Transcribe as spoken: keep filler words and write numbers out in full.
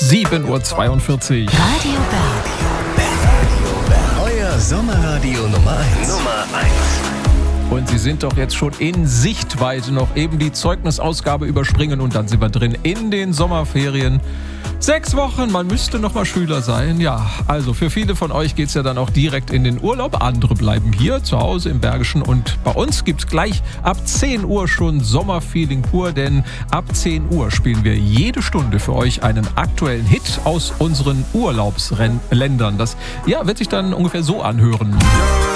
sieben Uhr zweiundvierzig. Radio Berg. Euer Sommerradio Nummer eins. Nummer eins. Und Sie sind doch jetzt schon in Sichtweite, noch eben die Zeugnisausgabe überspringen und dann sind wir drin in den Sommerferien. Sechs Wochen, man müsste noch mal Schüler sein. Ja, also für viele von euch geht's ja dann auch direkt in den Urlaub. Andere bleiben hier zu Hause im Bergischen. Und bei uns gibt's gleich ab zehn Uhr schon Sommerfeeling pur. Denn ab zehn Uhr spielen wir jede Stunde für euch einen aktuellen Hit aus unseren Urlaubsländern. Das ja, wird sich dann ungefähr so anhören.